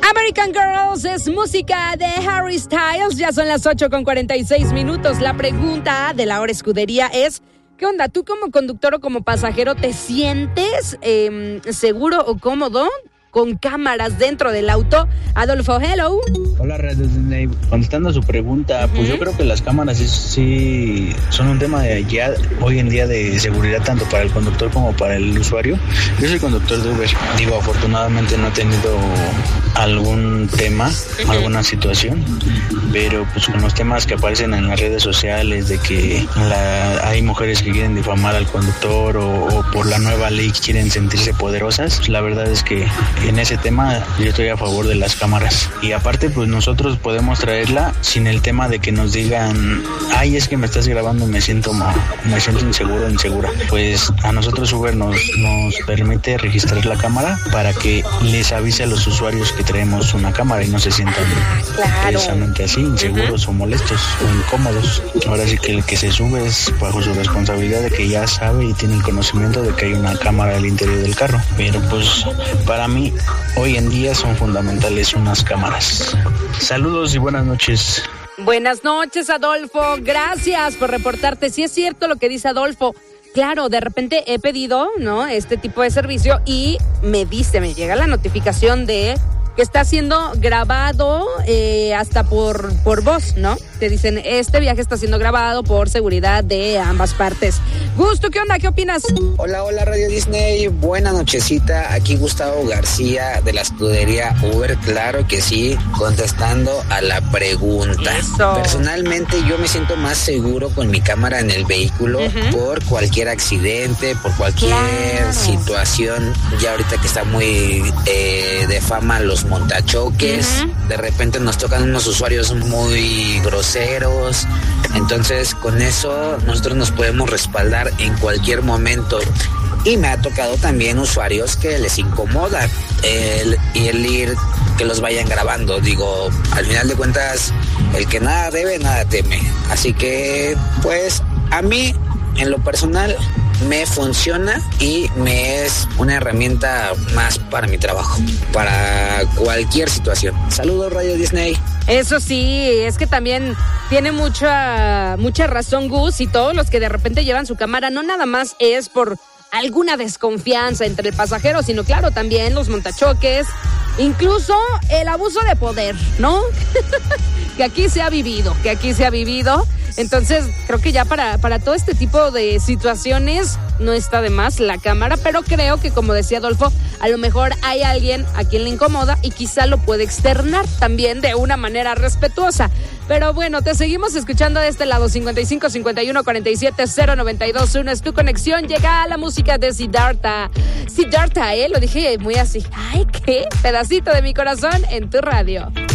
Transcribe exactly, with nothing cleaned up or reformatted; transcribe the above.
American Girls es música de Harry Styles. Ya son las ocho con cuarenta y seis minutos. La pregunta de la hora escudería es: ¿qué onda? ¿Tú como conductor o como pasajero te sientes eh, seguro o cómodo con cámaras dentro del auto? Adolfo, hello. Hola, Radio Disney. Contestando a su pregunta, uh-huh. pues yo creo que las cámaras sí, sí son un tema de ya hoy en día de seguridad tanto para el conductor como para el usuario. Yo soy conductor de Uber. Digo, afortunadamente no he tenido algún tema, uh-huh. alguna situación, pero pues con los temas que aparecen en las redes sociales de que la, hay mujeres que quieren difamar al conductor o, o por la nueva ley quieren sentirse poderosas, pues la verdad es que en ese tema yo estoy a favor de las cámaras. Y aparte, pues nosotros podemos traerla sin el tema de que nos digan, ay, es que me estás grabando, me siento me siento inseguro, insegura. Pues a nosotros Uber nos, nos permite registrar la cámara para que les avise a los usuarios que traemos una cámara y no se sientan claro. precisamente así, inseguros uh-huh. o molestos o incómodos. Ahora sí que el que se sube es bajo su responsabilidad de que ya sabe y tiene el conocimiento de que hay una cámara al interior del carro. Pero pues para mí hoy en día son fundamentales unas cámaras. Saludos y buenas noches. Buenas noches, Adolfo. Gracias por reportarte. Sí es cierto lo que dice Adolfo. Claro, de repente he pedido, ¿no?, este tipo de servicio y me dice, me llega la notificación de que está siendo grabado eh, hasta por, por voz, ¿no? Te dicen, este viaje está siendo grabado por seguridad de ambas partes. Gusto, ¿qué onda? ¿Qué opinas? Hola, hola, Radio Disney. Buena nochecita. Aquí Gustavo García de la escudería Uber. Claro que sí, contestando a la pregunta. Eso. Personalmente, yo me siento más seguro con mi cámara en el vehículo uh-huh. por cualquier accidente, por cualquier claro. situación. Ya ahorita que está muy eh, de fama los montachoques, uh-huh. de repente nos tocan unos usuarios muy groseros, entonces con eso nosotros nos podemos respaldar en cualquier momento. Y me ha tocado también usuarios que les incomoda el, el ir, que los vayan grabando. Digo, al final de cuentas, el que nada debe, nada teme. Así que, pues, a mí, en lo personal, me funciona y me es una herramienta más para mi trabajo, para cualquier situación. Saludos, Radio Disney. Eso sí, es que también tiene mucha, mucha razón Gus, y todos los que de repente llevan su cámara, no nada más es por alguna desconfianza entre el pasajero, sino claro, también los montachoques, incluso el abuso de poder, ¿no? que aquí se ha vivido, que aquí se ha vivido. Entonces, creo que ya para, para todo este tipo de situaciones no está de más la cámara, pero creo que, como decía Adolfo, a lo mejor hay alguien a quien le incomoda y quizá lo puede externar también de una manera respetuosa. Pero bueno, te seguimos escuchando de este lado. Cincuenta y cinco, cincuenta y uno, cuarenta y siete, cero noventa y dos uno es tu conexión. Llega la música de Siddhartha. Siddhartha, ¿eh? Lo dije muy así. Ay, qué pedacito de mi corazón en tu radio.